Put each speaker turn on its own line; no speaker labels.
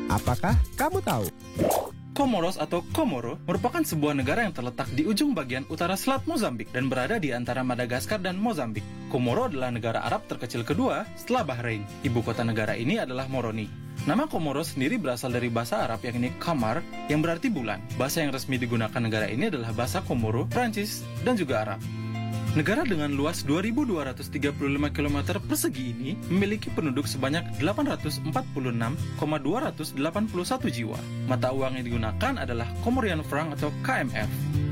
Apakah kamu tahu?
Comoros atau Komoro merupakan sebuah negara yang terletak di ujung bagian utara selat Mozambik dan berada di antara Madagaskar dan Mozambik. Komoro adalah negara Arab terkecil kedua setelah Bahrain. Ibu kota negara ini adalah Moroni. Nama Komoro sendiri berasal dari bahasa Arab yakni Kamar yang berarti bulan. Bahasa yang resmi digunakan negara ini adalah bahasa Komoro, Prancis, dan juga Arab. Negara dengan luas 2.235 km persegi ini memiliki penduduk sebanyak 846,281 jiwa. Mata uang yang digunakan adalah Comorian franc atau KMF.